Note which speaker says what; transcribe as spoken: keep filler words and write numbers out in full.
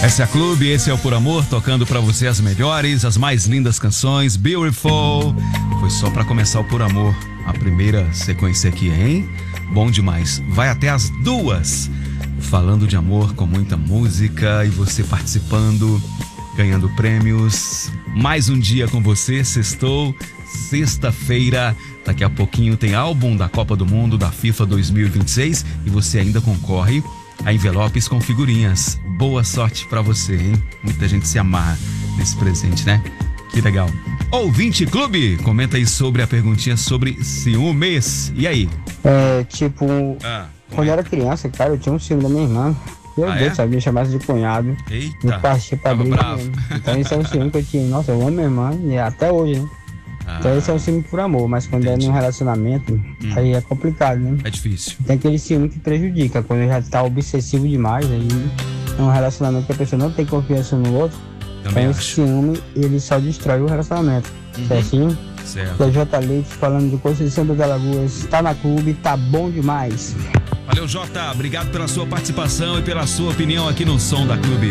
Speaker 1: Esse é a Clube, esse é o Por Amor, tocando pra você as melhores, as mais lindas canções. Beautiful. Foi só pra começar o Por Amor, a primeira sequência aqui, hein? Bom demais. Vai até as duas, falando de amor com muita música e você participando, ganhando prêmios. Mais um dia com você, sextou, sexta-feira. Daqui a pouquinho tem álbum da Copa do Mundo da FIFA dois mil e vinte e seis e você ainda concorre a envelopes com figurinhas. Boa sorte pra você, hein? Muita gente se amarra nesse presente, né? Que legal. Ouvinte Clube, comenta aí sobre a perguntinha sobre ciúmes. E aí?
Speaker 2: É, tipo,
Speaker 1: Ah,
Speaker 2: quando eu era criança, cara, eu tinha um ciúme da minha irmã. Meu
Speaker 1: Ah,
Speaker 2: Deus,
Speaker 1: é?
Speaker 2: sabia, chamasse de cunhado.
Speaker 1: Eita,
Speaker 2: Me partia pra
Speaker 1: tava
Speaker 2: briga
Speaker 1: bravo.
Speaker 2: mesmo. Então esse é um ciúme que eu tinha. Nossa, eu amo minha irmã, e até hoje, né?
Speaker 1: Ah,
Speaker 2: Então esse é um ciúme por amor, mas quando
Speaker 1: entendi.
Speaker 2: é num relacionamento, aí é complicado, né?
Speaker 1: é difícil.
Speaker 2: Tem aquele ciúme que prejudica, quando já tá obsessivo demais, aí é um relacionamento que a pessoa não tem confiança no outro.
Speaker 1: Também
Speaker 2: Então esse
Speaker 1: acho.
Speaker 2: ciúme, ele só destrói o relacionamento.
Speaker 1: Uhum.
Speaker 2: Certinho?
Speaker 1: Certo.
Speaker 2: P J Leite falando de Conceição das Alagoas, tá na Clube, tá bom demais.
Speaker 1: Valeu, Jota. Obrigado pela sua participação e pela sua opinião aqui no Som da Clube.